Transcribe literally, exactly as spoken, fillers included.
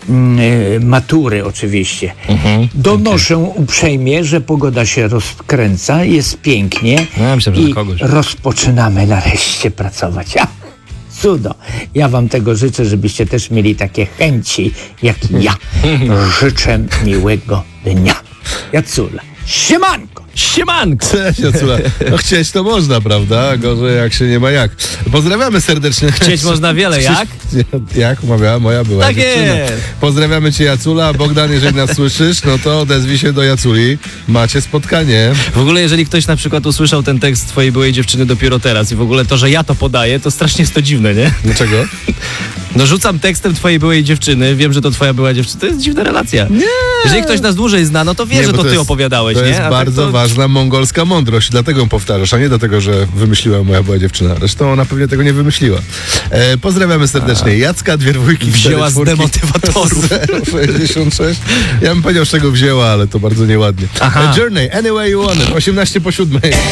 y, matury oczywiście. Mhm. Donoszę uprzejmie, że pogoda się rozkręca, jest pięknie No, myślałem, że i dla kogoś. rozpoczynamy nareszcie pracować. A, cudo. Ja wam tego życzę, żebyście też mieli takie chęci jak ja. Życzę miłego dnia. Jacula. Siemanko! Siemanko! Cześć, Jacula. No chcieć to można, prawda? Gorzej jak się nie ma jak. Pozdrawiamy serdecznie. Chcieć można wiele, jak? Jak umawiała moja była Tak dziewczyna. jest. Pozdrawiamy cię, Jacula. Bogdan, jeżeli nas słyszysz, no to odezwij się do Jaculi. Macie spotkanie. W ogóle jeżeli ktoś na przykład usłyszał ten tekst twojej byłej dziewczyny dopiero teraz i w ogóle to, że ja to podaję, to strasznie jest to dziwne, nie? Dlaczego? No rzucam tekstem twojej byłej dziewczyny, wiem, że to twoja była dziewczyna, to jest dziwna relacja. Nie. Jeżeli ktoś nas dłużej zna, no to wie, Nie, że bo to, ty jest- opowiadałeś, To nie? jest A tak bardzo to... ważna mongolska mądrość, dlatego ją powtarzasz, a nie dlatego, że wymyśliła moja była dziewczyna. Zresztą ona pewnie tego nie wymyśliła. E, pozdrawiamy serdecznie. Jacka, dwie dwójki, Wzięła z cztery czwórki, demotywatorów. zero sześćdziesiąt sześć. Ja bym powiedział, z czego wzięła, ale to bardzo nieładnie. Aha. E, Journey, Anyway You Want It, osiemnaście po siódmej.